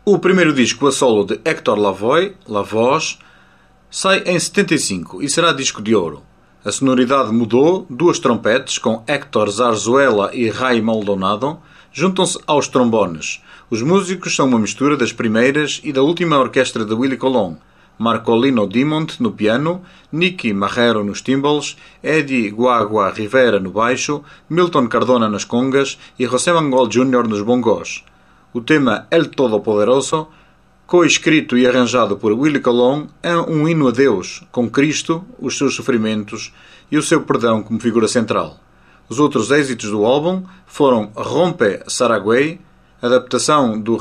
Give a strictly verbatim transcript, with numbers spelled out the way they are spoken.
O primeiro disco a solo de Hector Lavoe, La Voz, sai em setenta e cinco e será disco de ouro. A sonoridade mudou, duas trompetes, com Héctor Zarzuela e Ray Maldonado, juntam-se aos trombones. Os músicos são uma mistura das primeiras e da última orquestra de Willie Colón. Marcolino Dimont no piano, Nicky Marrero nos timbales, Eddie Guagua Rivera no baixo, Milton Cardona nas congas e José Mangol Júnior nos bongós. O tema El Todopoderoso, coescrito e arranjado por Willie Colón, é um hino a Deus, com Cristo, os seus sofrimentos e o seu perdão como figura central. Os outros êxitos do álbum foram Rompe Saragüey, adaptação do